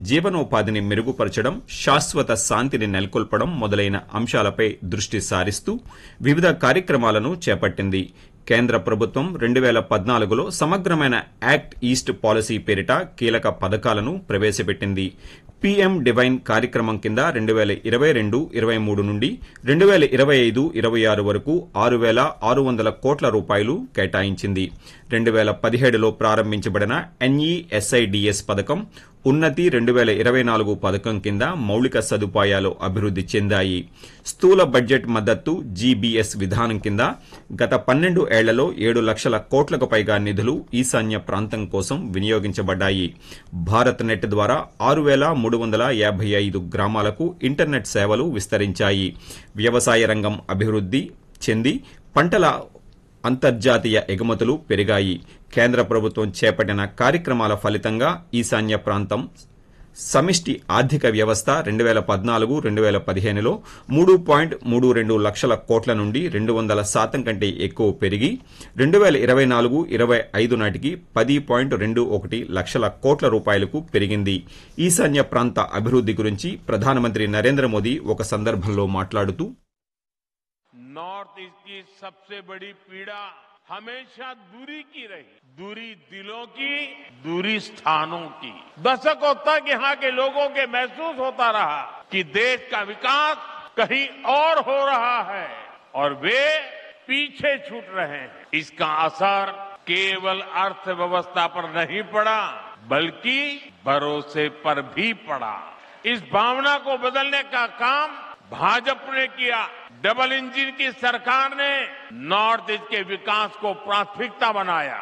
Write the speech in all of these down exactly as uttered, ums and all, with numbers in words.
జీవనోపాధిని మెరుగుపరచడం, శాశ్వత శాంతిని నెలకొల్పడం మొదలైన అంశాలపై దృష్టి సారిస్తూ వివిధ కార్యక్రమాలను చేపట్టింది. కేంద్ర ప్రభుత్వం రెండు వేల పద్నాలుగులో సమగ్రమైన యాక్ట్ ఈస్ట్ పాలసీ పేరిట కీలక పథకాలను ప్రవేశపెట్టింది. పీఎం డివైన్ కార్యక్రమం కింద రెండు వేల ఇరవై రెండు ఇరవై మూడు నుండి రెండు వేల ఇరవై ఐదు ఇరవై ఆరు వరకు ఆరు వేల ఆరు వందల కోట్ల రూపాయలు కేటాయించింది. రెండు వేల పదిహేడులో ప్రారంభించబడిన ఎన్ఈఎస్ఐడిఎస్ పథకం, ఉన్నతి రెండు వేల ఇరవై నాలుగు పథకం కింద మౌలిక సదుపాయాలు అభివృద్ది చెందాయి. స్థూల బడ్జెట్ మద్దతు జీబీఎస్ విధానం కింద గత పన్నెండు ఏళ్లలో ఏడు లక్షల కోట్లకు పైగా నిధులు ఈశాన్య ప్రాంతం కోసం వినియోగించబడ్డాయి. భారత్ నెట్ ద్వారా ఆరు వేల మూడు వందల యాభై ఐదు గ్రామాలకు ఇంటర్నెట్ సేవలు విస్తరించాయి. వ్యవసాయ రంగం అభివృద్ది చెంది పంటల అంతర్జాతీయ ఎగుమతులు పెరిగాయి. కేంద్ర ప్రభుత్వం చేపట్టిన కార్యక్రమాల ఫలితంగా ఈశాన్య ప్రాంతం సమిష్టి ఆర్థిక వ్యవస్థ రెండు వేల పద్నాలుగు రెండు వేల పదిహేనులో మూడు పాయింట్ మూడు రెండు లక్షల కోట్ల నుండి రెండు వందల శాతం కంటే ఎక్కువ పెరిగి రెండు వేల ఇరవై నాలుగు ఇరవై ఐదు నాటికి పది పాయింట్ రెండు ఒకటి లక్షల కోట్ల రూపాయలకు పెరిగింది. ఈశాన్య ప్రాంత అభివృద్ది గురించి ప్రధానమంత్రి నరేంద్ర మోదీ ఒక సందర్భంలో మాట్లాడుతూ, नॉर्थ ईस्ट की सबसे बड़ी पीड़ा हमेशा दूरी की रही, दूरी दिलों की, दूरी स्थानों की। दशकों तक यहाँ के लोगों के महसूस होता रहा कि देश का विकास कहीं और हो रहा है और वे पीछे छूट रहे हैं। इसका असर केवल अर्थव्यवस्था पर नहीं पड़ा, बल्कि भरोसे पर भी पड़ा। इस भावना को बदलने का काम भाजपा ने किया। डबल इंजन की सरकार ने नॉर्थ ईस्ट के विकास को प्राथमिकता बनाया.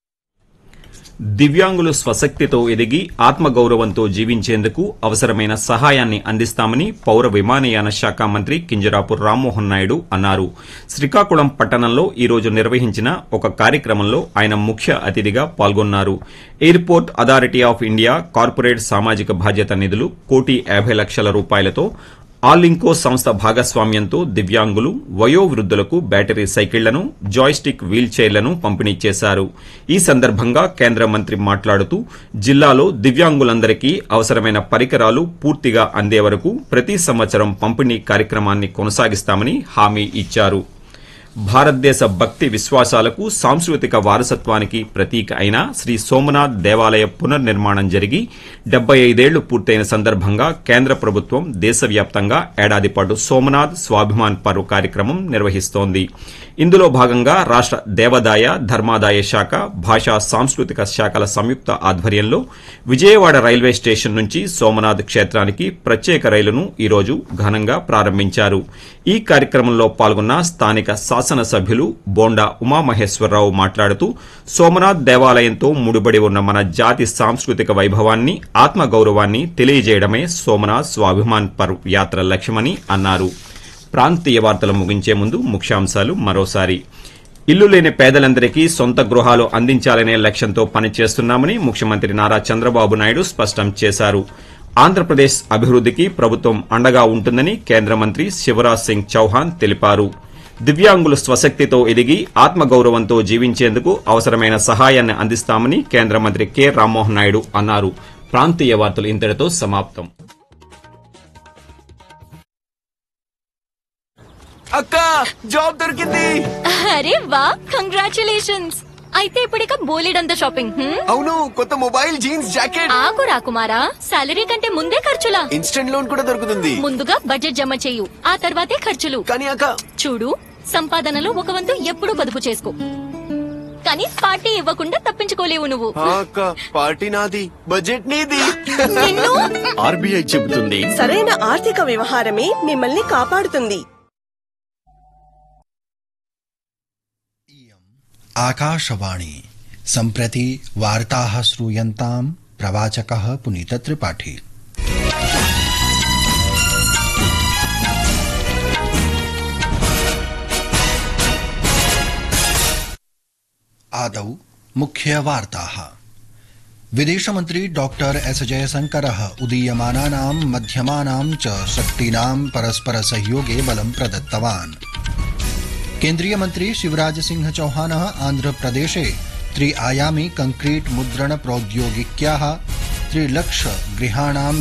దివ్యాంగులు స్వశక్తితో ఎదిగి ఆత్మగౌరవంతో జీవించేందుకు అవసరమైన సహాయాన్ని అందిస్తామని పౌర విమానయాన శాఖ మంత్రి కింజరాపు రామ్మోహన్ నాయుడు అన్నారు. శ్రీకాకుళం పట్టణంలో ఈ రోజు నిర్వహించిన ఒక కార్యక్రమంలో ఆయన ముఖ్య అతిథిగా పాల్గొన్నారు. Airport authority of India corporate సామాజిక బాధ్యత నిధులు కోటి యాభై లక్షల రూపాయలతో ఆలింకో సంస్థ భాగస్వామ్యంతో దివ్యాంగులు, వయోవృద్ధులకు బ్యాటరీ సైకిళ్లను, జాయ్స్టిక్ వీల్ చైర్లను పంపిణీ చేశారు. ఈ సందర్భంగా కేంద్ర మంత్రి మాట్లాడుతూ, జిల్లాలో దివ్యాంగులందరికీ అవసరమైన పరికరాలు పూర్తిగా అందే వరకు ప్రతి సంవత్సరం పంపిణీ కార్యక్రమాన్ని కొనసాగిస్తామని హామీ ఇచ్చారు. భారతదేశ భక్తి విశ్వాసాలకు, సాంస్కృతిక వారసత్వానికి ప్రతీక అయిన శ్రీ సోమనాథ్ దేవాలయ పునర్నిర్మాణం జరిగి డెబ్బై ఐదేళ్లు పూర్తయిన సందర్భంగా కేంద్ర ప్రభుత్వం దేశవ్యాప్తంగా ఏడాది పాటు సోమనాథ్ స్వాభిమాన్ పర్వ్ కార్యక్రమం నిర్వహిస్తోంది. ఇందులో భాగంగా రాష్ట దేవాదాయ ధర్మాదాయ శాఖ, భాషా సాంస్కృతిక శాఖల సంయుక్త ఆధ్వర్యంలో విజయవాడ రైల్వే స్టేషన్ నుంచి సోమనాథ్ క్షేత్రానికి ప్రత్యేక రైలును ఈరోజు ఘనంగా ప్రారంభించారు. ఈ కార్యక్రమంలో పాల్గొన్న స్థానిక శాసనసభ్యులు బోండా ఉమామహేశ్వరరావు మాట్లాడుతూ, సోమనాథ్ దేవాలయంతో ముడిపడి ఉన్న మన జాతి సాంస్కృతిక వైభవాన్ని, ఆత్మగౌరవాన్ని తెలియజేయడమే సోమనాథ్ స్వాభిమాన్ పర్వ్ యాత్ర లక్ష్యమని అన్నారు. ప్రాంతీయ వార్తలు ముగించే ముందు ముఖ్యాంశాలు మరోసారి. ఇల్లు లేని పేదలందరికీ సొంత గృహాలు అందించాలనే లక్ష్యంతో పనిచేస్తున్నామని ముఖ్యమంత్రి నారా చంద్రబాబు నాయుడు స్పష్టం చేశారు. ఆంధ్రప్రదేశ్ అభివృద్దికి ప్రభుత్వం అండగా ఉంటుందని కేంద్ర మంత్రి శివరాజ్ సింగ్ చౌహాన్ తెలిపారు. దివ్యాంగులు స్వశక్తితో ఎదిగి ఆత్మగౌరవంతో జీవించేందుకు అవసరమైన సహాయాన్ని అందిస్తామని కేంద్ర మంత్రి కె రామ్మోహన్ నాయుడు అన్నారు. ప్రాంతీయ వార్తలు ఇంతటితో సమాప్తం. అక్క, జాబ్ దొరికింది. అరే వా, కంగ్రాచులేషన్స్. అయితే ఇప్పుడిక బోలెడంత షాపింగ్. అవును, కొత్త మొబైల్, జీన్స్, జాకెట్. ఆగు రాకుమారా, సాలరీ కంటే ముందే ఖర్చులా? ఇన్స్టెంట్ లోన్ కూడా దొరుకుతుంది. ముందుగా బడ్జెట్ జమ చేయు, ఆ తర్వాతే ఖర్చులు. కానీ అక్క, చూడు, సంపాదనలో ఒక వంతు ఎప్పుడూ పొదుపు చేసుకో, కానీ పార్టీ ఇవ్వకుండా తప్పించుకోలేవు నువ్వు. అక్క, పార్టీ నాది, బడ్జెట్ నీది. ఆర్బీఐ చెబుతుంది, సరైన ఆర్థిక వ్యవహారమే మిమ్మల్ని కాపాడుతుంది. आकाशवाणी सम्प्रति वार्ताः श्रूयन्ताम् प्रवाचकः पुनीत त्रिपाठी। आदौ मुख्यवार्ताः। विदेशमन्त्री डॉक्टर एस जयशंकरः उदीयमानानां मध्यमानां च शक्तीनां परस्पर सहयोगे बलं प्रदत्तवान्। केन्द्रीय मंत्री शिवराज सिंह चौहानः आंध्र प्रदेशे त्रि आयामी कंक्रीट मुद्रण प्रौद्योगिक्याः त्रिलक्ष गृहाणां